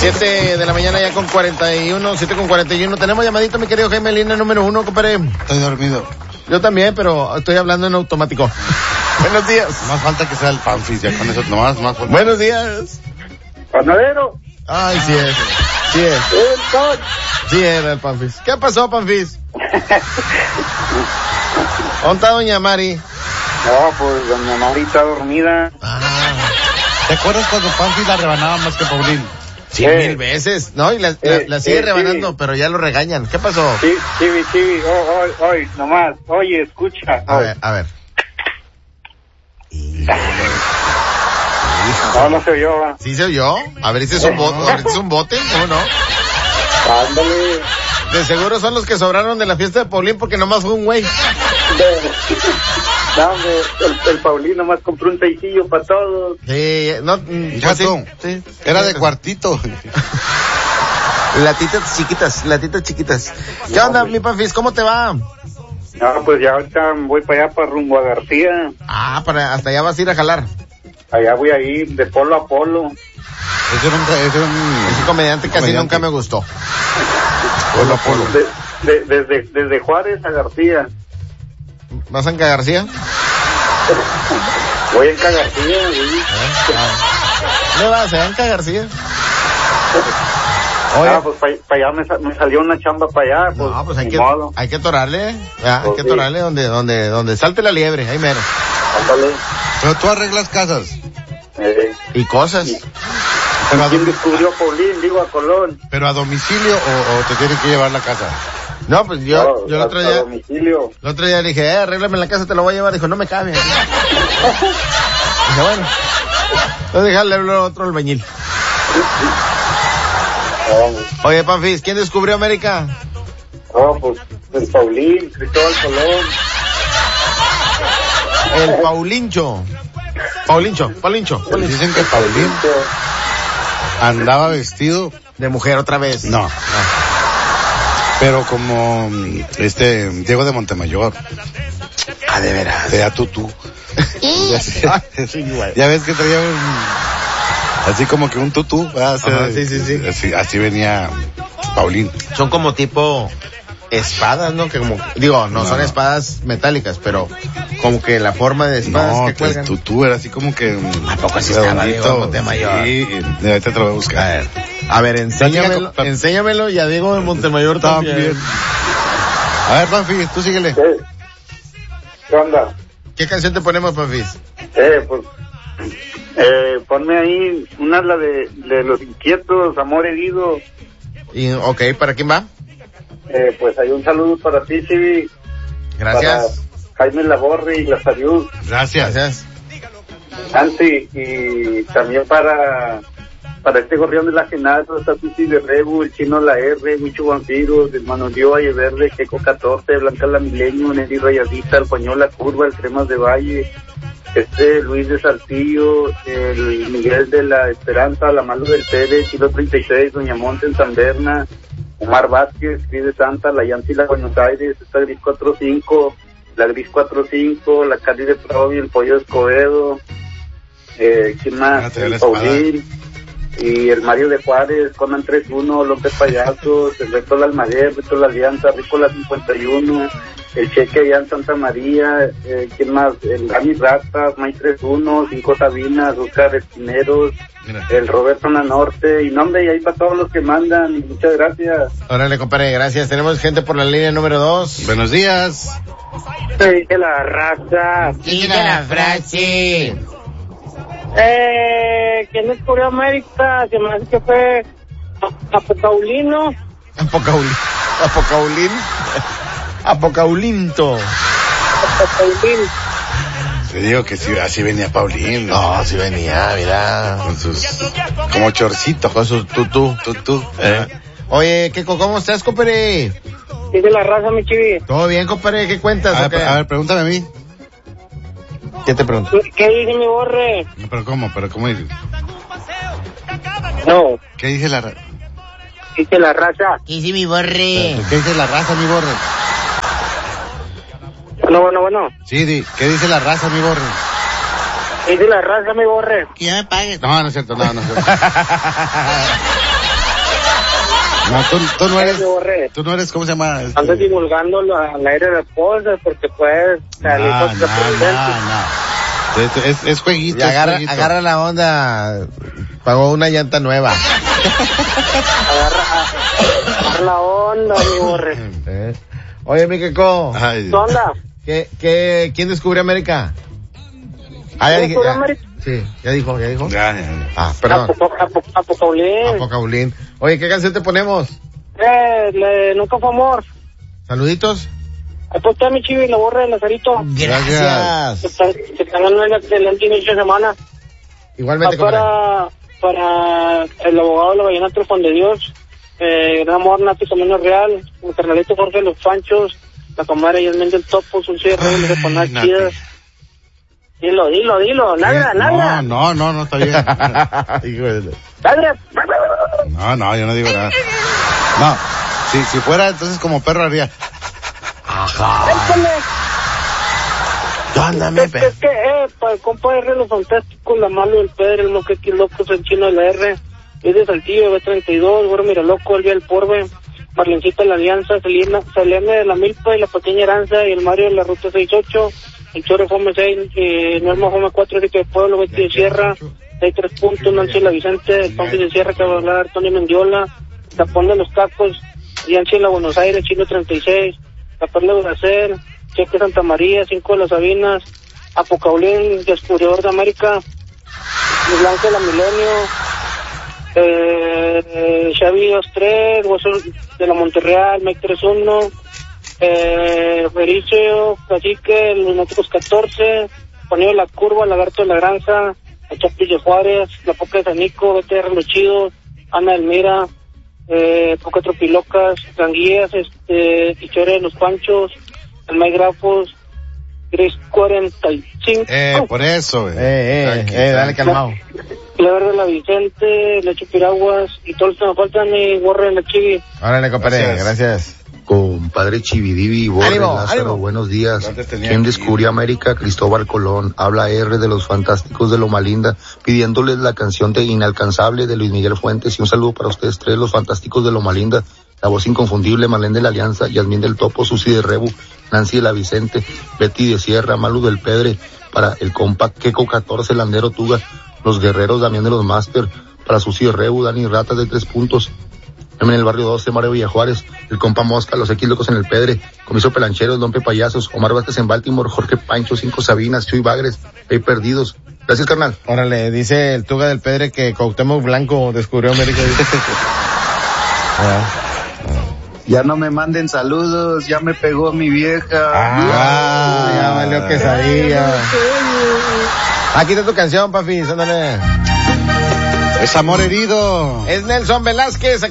7 de la mañana ya con 41, 7 con 41. Tenemos llamadito, mi querido Jaime, línea número 1, compadre. Estoy dormido. Yo también, pero estoy hablando en automático. Buenos días. Más falta que sea el Panfis, ya con eso nomás, más falta. Buenos días. Panadero. Ay, sí es. Sí es. Sí era el Panfis. ¿Qué pasó, Panfis? ¿Dónde está doña Mari? No, pues doña Mari está dormida. ¿Te acuerdas cuando Panfis la rebanaba más que Paulín? 100,000 veces, ¿no? Y la sigue rebanando, sí. Pero ya lo regañan. ¿Qué pasó? Sí, hoy, nomás. Oye, escucha. A ver. No se oyó, va. ¿Sí se oyó? ¿Abriste un bote? ¿O no? Ándale. De seguro son los que sobraron de la fiesta de Paulín porque nomás fue un güey. No, el Paulín nomás compró un teitillo para todos. Sí, no, Gato, sí. Era de cuartito. Latitas chiquitas. ¿Qué onda, mi Panfis? ¿Cómo te va? No, pues ya ahorita voy para allá, para rumbo a García. Hasta allá vas a ir a jalar. Allá voy a ir de polo a polo. Ese comediante casi nunca me gustó. Polo a polo. Desde Juárez a García. ¿Vas en García? Voy en García, ¿sí? ¿Dónde vas? ¿En García? Oye. Pues para allá me salió una chamba para allá. Pues, no, pues hay que atorarle. Hay que atorarle donde salte la liebre, ahí mero. Ándale. Pero tú arreglas casas. Y cosas. Pero ¿quién descubrió a Paulín? Digo, a Colón. ¿Pero a domicilio o te tienen que llevar la casa? No, pues yo el otro día. Domicilio. El otro día le dije, arréglame la casa, te lo voy a llevar. Dijo, no me cabe. Dije, bueno. Entonces dejarle hablar a otro albañil. Oye, Panfis, ¿quién descubrió América? No, pues el Paulín, Cristóbal Colón. El Paulincho. Dicen que Paulín andaba vestido de mujer otra vez. No. Pero como Diego de Montemayor. De veras. Sea tutú. Ya ves que traía así como que un tutú. Sí. Así venía Paulín. Son como tipo espadas, ¿no? Que no son espadas metálicas, pero como que la forma de espadas que cuelgan. No, tutú era así como que ¿a poco así estaba Diego Montemayor? Sí, ahorita te lo voy a buscar. A ver, enséñamelo y a Diego de Montemayor también. A ver, Panfis, tú síguele. ¿Qué onda? ¿Qué canción te ponemos, Panfis? Ponme ahí la de Los Inquietos, Amor Herido. Ok, ¿para quién va? Pues hay un saludo para ti, Chivi. Gracias. Para Jaime Laborre y la Salud. Gracias. Nancy, y también para este gorrión de la Genado, está Tuti de Rebu, el Chino La R, Micho Vampiro, el Manolio Valle Verde, Keco 14, Blanca La Milenio, Nelly Rayadita, el Pañol La Curva, el Cremas de Valle, Luis de Saltillo, el Miguel de la Esperanza, la Malo del Pérez, Kilo 36, Doña Monte en San Berna, Omar Vázquez, Cris de Santa, la Yancy La Buenos Aires, esta Gris 45, la Gris 45, la Cali de Provi, el Pollo de Escobedo, ¿quién más? El Paulín, y el Mario de Juárez, Conan 31, López Payasos, el Beto La Almaguer, Beto La Alianza, Rico La 51, el Cheque allá en Santa María, ¿quién más? El Rami Ratas, May 31, 5 Sabinas, Oscar Espineros, el Roberto Nanorte, y ahí para todos los que mandan, y muchas gracias. Órale, compadre, gracias. Tenemos gente por la línea número 2. Buenos días. Te dije la raza. Diga la frase. ¿Quién descubrió América? Se me hace que fue Apocaulino. Apocaulinto. Te digo que sí, así venía Paulín. No, sí venía, mira. Con sus, como chorcitos. Con su tutú. Oye, Keko, ¿cómo estás, compadre? Dice la raza, mi Chivi. ¿Todo bien, compadre? ¿Qué cuentas? A ver, pregúntame a mí. ¿Qué te pregunto? ¿Qué dice mi Borre? ¿Pero cómo dice? No. ¿Qué dice la raza? Dice la raza. ¿Qué dice mi Borre? ¿Qué dice la raza, mi Borre? Bueno. Sí, ¿qué dice la raza, mi Borre? Y de la raza, mi Borre. Que ya me pague. No, no es cierto, no es cierto. No, tú no eres, ¿cómo se llama? Andas divulgando al aire de cosas porque puedes salir con No. Es jueguito. Y agarra la onda. Pagó una llanta nueva. Agarra la onda, mi Borre. Oye, mi Keko. ¿Qué onda? ¿Quién descubrió América? Ya dije. Sí, ya dijo. Ya. Perdón. Apocaulín. Apocaulín. Oye, ¿qué canción te ponemos? Nunca fue amor. Saluditos. Pues está mi chivi, la Borre de Lazarito. Gracias. Que tengan un excelente inicio de semana. Igualmente, para el abogado de la Vallenato Juan de Dios, Gran Amor Nati Camino Real, el carnalito Jorge de los Panchos, la comadre Yasmín del Topo, su cierre de Juanas Chidas. Dilo, ladra. No, está bien. ¡Ladra! No, yo no digo nada. No, si fuera entonces como perro haría. ¡Échale! Ándame, Es que, para el compa R, los fantásticos, la Malo del Pedro, el Moquequi Loco, el Chino de la R, es de Saltillo, B32, Güero Miraloco, el Día del Porbe, Marlencita de la Alianza, Selene de la Milpa y la Pequeña Aranza, y el Mario de la Ruta 68, el Chore Fome 6, Norma Fome 4, Enrique de Pueblo, Betty de Sierra, hay 3 puntos, Nancy La Vicente, el Pampi de Sierra, que va a hablar, Tony Mendiola, Tapón de los Tacos, Yanchi de la Buenos Aires, Chino 36, La Perla de Bracer, Cheque Santa María, 5 de las Sabinas, Apocaulín, Descubridor de América, Luis Blanco de la Milenio, Xavi 23, Hueso de la Monterreal, Mike 31, Fericio, Cacique, Los Náuticos 14, Juanillo de la Curva, Lagarto de la Granja, el Chapillo Juárez, La Poca de Sanico, BTR Los Chidos, Ana Elmira, Poca Tropilocas, Ganguías, Tichore de los Panchos, el Mike Grafos, Gris 45. Por eso, dale calmado. Clever de la Vicente, Leche Piraguas y todo lo que me falta, mi Borre de la Chivi. Órale, compadre, gracias. Compadre Chividivi, Borre, ánimo, Lázaro, ánimo. buenos días. ¿Quién descubrió América? Cristóbal Colón. Habla R de los Fantásticos de Loma Linda, pidiéndoles la canción de Inalcanzable de Luis Miguel Fuentes, y un saludo para ustedes tres, los Fantásticos de Loma Linda, la voz inconfundible, Marlene de la Alianza, Yasmín del Topo, Susi de Rebu, Nancy de la Vicente, Betty de Sierra, Malu del Pedre, para el compa Keko 14, Landero Tuga, los guerreros Damián de los Master, para Susi de Rebu, Dani Ratas de 3 puntos, en el barrio 12, Mario Villajuárez, el compa Mosca, los X Locos en el Pedre, Comiso Pelancheros, Don Pe Payasos, Omar Vázquez en Baltimore, Jorge Pancho, 5 Sabinas, Chuy Bagres, Pey Perdidos. Gracias, carnal. Órale, dice el Tuga del Pedre que Cuauhtémoc Blanco descubrió América. Ya no me manden saludos, ya me pegó mi vieja. Ya valió quesadilla. Aquí está tu canción, Pafi, ándale. Es Amor Herido. Es Nelson Velázquez.